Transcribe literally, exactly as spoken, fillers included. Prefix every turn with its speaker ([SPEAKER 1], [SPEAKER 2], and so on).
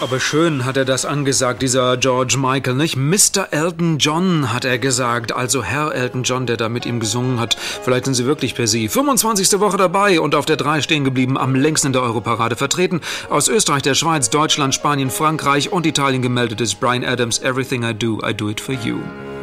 [SPEAKER 1] Aber schön hat er das angesagt, dieser George Michael, nicht? Mister Elton John hat er gesagt, also Herr Elton John, der da mit ihm gesungen hat. Vielleicht sind Sie wirklich per Sie. fünfundzwanzigste Woche dabei und auf der drei stehen geblieben, am längsten in der Europarade vertreten. Aus Österreich, der Schweiz, Deutschland, Spanien, Frankreich und Italien gemeldet ist Bryan Adams, Everything I Do, I Do It For You.